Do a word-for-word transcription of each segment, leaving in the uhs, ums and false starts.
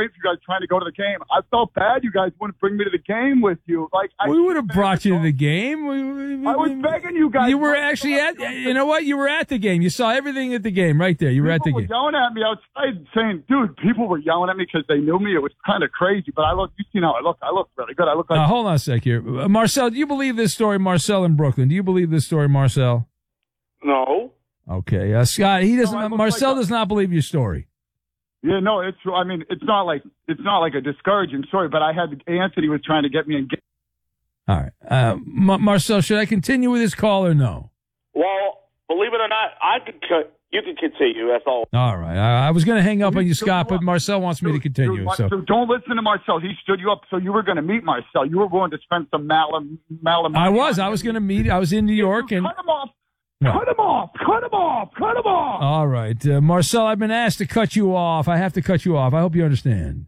waiting for you guys trying to go to the game. I felt bad you guys wouldn't bring me to the game with you. Like I We would have brought you to the game. We, we, I was begging you guys. You were actually at, you know what? You were at the game. You saw everything at the game right there. You were at the People game. were yelling at me outside saying, dude, people were yelling at me because they knew me. It was kind of crazy, but I look, you see how I look. I look really good. I look like. Uh, hold on a sec here. Uh, Marcel, do you believe this story, Marcel in Brooklyn? Do you believe this story, Marcel? No. Okay. Uh, Scott, he doesn't, No, I look Marcel like a- does not believe your story. Yeah, no, it's, I mean, it's not like, it's not like a discouraging story, but I had, Anthony was trying to get me engaged. All right. Uh, Ma- Marcel, should I continue with this call or no? Well, believe it or not, I could. co- You can continue. That's all. All right. I, I was going to hang up on you, Scott, but Marcel wants me to Dude, continue. dude, So so don't listen to Marcel. He stood you up, so you were going to meet Marcel. You were going to spend some malam, malam. I was. I was going to meet. I was in New York. and Cut him off. No. Cut him off. Cut him off. Cut him off. All right. Uh, Marcel, I've been asked to cut you off. I have to cut you off. I hope you understand.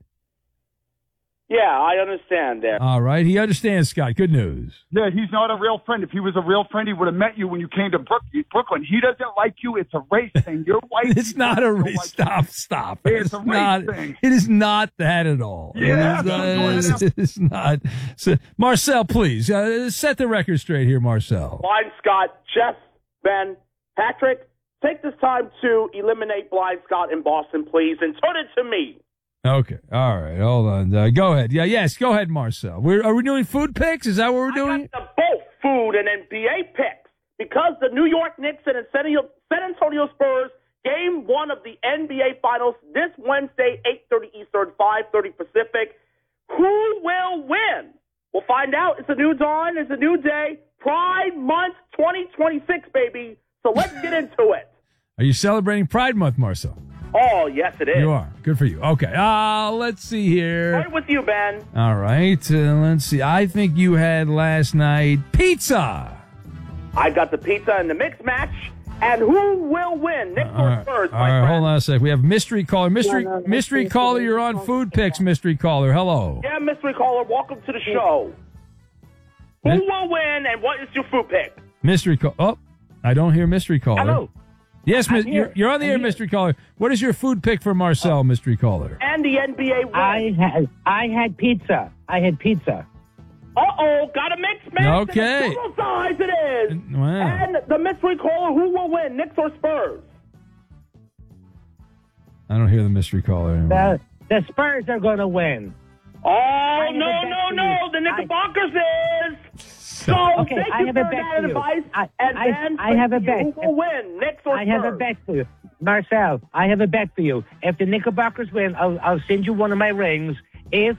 Yeah, I understand that. All right. He understands, Scott. Good news. Yeah, he's not a real friend. If he was a real friend, he would have met you when you came to Brook- Brooklyn. He doesn't like you. It's a race thing. You're white. It's not a race. Stop, stop. It's a race not, thing. It is not that at all. Yeah, it is not. It is not. So, Marcel, please, uh, set the record straight here, Marcel. Blind Scott, Jeff, Ben, Patrick, take this time to eliminate Blind Scott in Boston, please, and turn it to me. Okay. All right. Hold on. Uh, go ahead. Yeah. Yes. Go ahead, Marcel. We're, are we doing food picks? Is that what we're doing? I got the both food and N B A picks because the New York Knicks and San Antonio Spurs game one of the N B A Finals this Wednesday, eight thirty Eastern, five thirty Pacific. Who will win? We'll find out. It's a new dawn. It's a new day. Pride Month twenty twenty-six, baby. So let's get into it. Are you celebrating Pride Month, Marcel? Oh, yes, it is. You are. Good for you. Okay. Uh, let's see here. Right with you, Ben. All right. Uh, let's see. I think you had last night pizza. I got the pizza in the mixed match. And who will win? Knicks All or right. Spurs, All my right. friend? Hold on a sec. We have mystery caller. Mystery No, no, no, mystery please, caller. please, You're on please, food please. picks. Mystery caller. Hello. Yeah, mystery caller, welcome to the show. Who Mi- will win, and what is your food pick? Mystery call. Oh, I don't hear mystery caller. Hello. Yes, I'm mis- here. you're, you're on the I'm air, here. mystery caller. What is your food pick for Marcel, mystery caller? And the N B A win. I had I had pizza. I had pizza. Uh-oh, got a mixed match. Okay. And a total size it is. Wow. And the mystery caller, who will win, Knicks or Spurs? I don't hear the mystery caller anymore. The the Spurs are going to win. Oh, have no, a bet no, for no. you. The Knickerbockers is. So, Okay, thank I you have for a bet that for you. advice. I- and I- then, I have a bet. Who will win, Knicks or I have a Spurs? bet for you, Marcel. I have a bet for you. If the Knickerbockers win, I'll, I'll send you one of my rings. If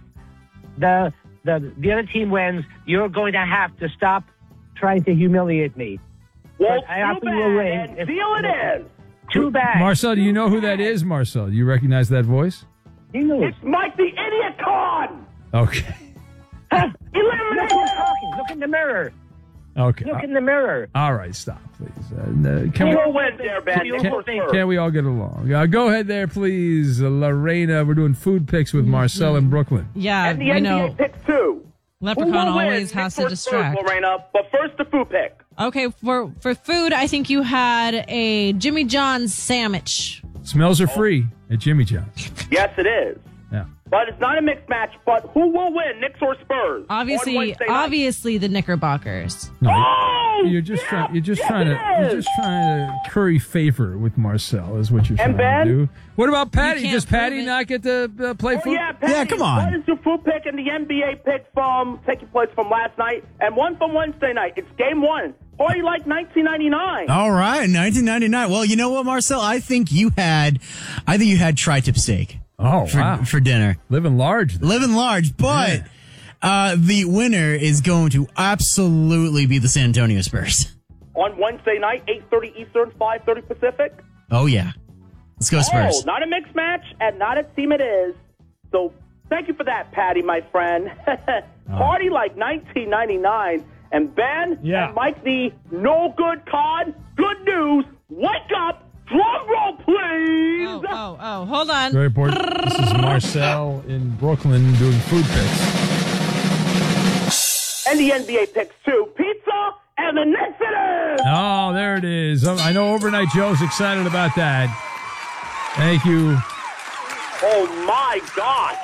the the the other team wins, you're going to have to stop trying to humiliate me. Well, But I too offer you a ring. bad, and If- deal it is. Too bad. Marcel, do you know who that is, Marcel? Do you recognize that voice? He knows. It's Mike the Idiot Con. Okay. Eliminate Look who's talking. Look in the mirror. Okay. Look in the mirror. All right, stop, please. Uh, uh, can, Who we, will win there, Ben? Can- Knicks or Spurs? can we all get along? Uh, go ahead there, please. Uh, Lorena, we're doing food picks with Marcel in Brooklyn. Yeah, And the we N B A know. pick two. Leprechaun Who will win, always has Knicks to or Spurs, distract. Lorena, but first the food pick. Okay, for for food, I think you had a Jimmy John's sandwich. Smells are free at Jimmy John's. Yes, it is. Yeah. But it's not a mixed match. But who will win, Knicks or Spurs? on Obviously, Wednesday night? obviously the Knickerbockers. No, Oh, you're just yeah, trying. You're just yes, trying it to. You're is. just trying to curry favor with Marcel. Is what you're trying And Ben? to do. What about Patty? can't Does Patty prove it. not get to uh, play Oh, food? yeah, Patty, Yeah, come on. What is your food pick and the N B A pick from taking place from last night and one from Wednesday night? It's game one. Party like nineteen ninety-nine. All right, nineteen ninety-nine. Well, you know what, Marcel? I think you had, I think you had tri-tip steak Oh for, wow! for dinner. Living large. then. Living large, but uh, the winner is going to absolutely be the San Antonio Spurs. On Wednesday night, eight thirty Eastern, five thirty Pacific. Oh yeah, let's go Oh, Spurs. not a mixed match and not a team it is. So thank you for that, Patty, my friend. Party like nineteen ninety-nine. And Ben Yeah. and Mike the no good cod, good news, wake up, drum roll please. Oh, oh, oh! Hold on. Very important. This is Marcel in Brooklyn doing food picks. And the N B A picks too. Pizza and the Knicks it is. Oh, there it is. Um, I know Overnight Joe's excited about that. Thank you. Oh my God.